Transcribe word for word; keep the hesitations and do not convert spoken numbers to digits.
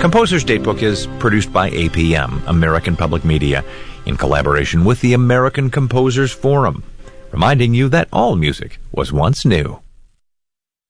Composer's Datebook is produced by A P M, American Public Media, in collaboration with the American Composers Forum, reminding you that all music was once new.